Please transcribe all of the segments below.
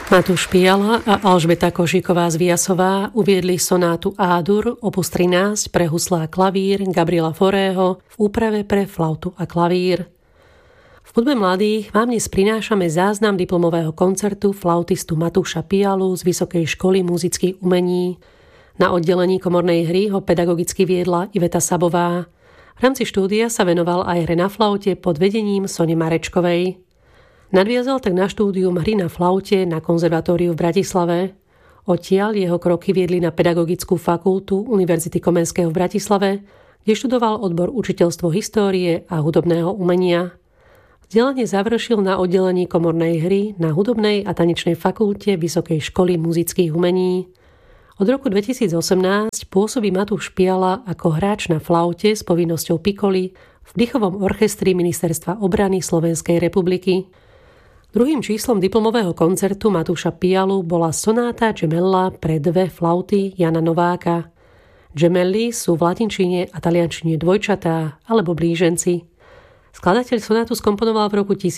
Matúš Piala a Alžbeta Kožíková z Vyjasová uviedli sonátu A-dur opus 13 pre huslá a klavír Gabriela Faurého v úprave pre flautu a klavír. V hudbe mladých vám dnes prinášame záznam diplomového koncertu flautistu Matúša Pialu z Vysokej školy muzických umení. Na oddelení komornej hry ho pedagogicky viedla Iveta Sabová. V rámci štúdia sa venoval aj hre na flaute pod vedením Sone Marečkovej. Nadviazal tak na štúdium hry na flaute na konzervatóriu v Bratislave. Odtiaľ jeho kroky viedli na Pedagogickú fakultu Univerzity Komenského v Bratislave, kde študoval odbor učiteľstvo histórie a hudobného umenia. Vzdelanie završil na oddelení komornej hry na hudobnej a tanečnej fakulte Vysokej školy muzických umení. Od roku 2018 pôsobí Matúš Piala ako hráč na flaute s povinnosťou pikoly v dýchovom orchestri Ministerstva obrany Slovenskej republiky. Druhým číslom diplomového koncertu Matúša Pialu bola sonáta Gemella pre dve flauty Jana Nováka. Gemelli sú v latinčine a taliančine dvojčatá alebo blíženci. Skladateľ sonátu skomponoval v roku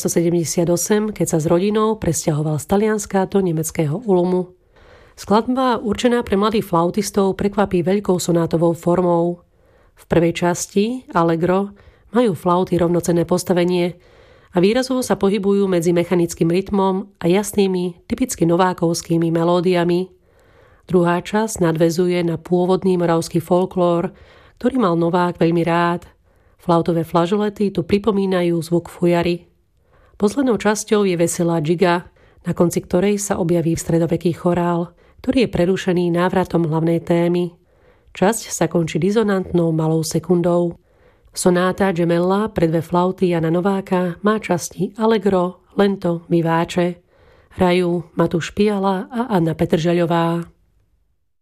1978, keď sa s rodinou presťahoval z Talianska do nemeckého Ulmu. Skladba určená pre mladých flautistov prekvapí veľkou sonátovou formou. V prvej časti, Allegro, majú flauty rovnocenné postavenie a výrazovo sa pohybujú medzi mechanickým rytmom a jasnými, typicky novákovskými melódiami. Druhá časť nadväzuje na pôvodný moravský folklór, ktorý mal Novák veľmi rád. Flautové flažolety tu pripomínajú zvuk fujary. Poslednou časťou je veselá džiga, na konci ktorej sa objaví stredoveký chorál, ktorý je prerušený návratom hlavnej témy. Časť sa končí dizonantnou malou sekundou. Sonáta Gemella pre dve flauty Jana Nováka má časti Allegro, Lento, Vivace. Hrajú Matúš Piala a Anna Petržeľová.